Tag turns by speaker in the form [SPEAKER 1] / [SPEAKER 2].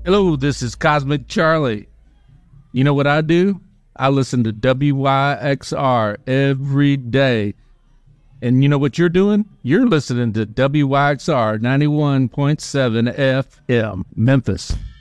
[SPEAKER 1] Hello, this is Cosmic Charlie. You know what I do? I listen to WYXR every day. And you know what you're doing? You're listening to WYXR 91.7 FM, Memphis.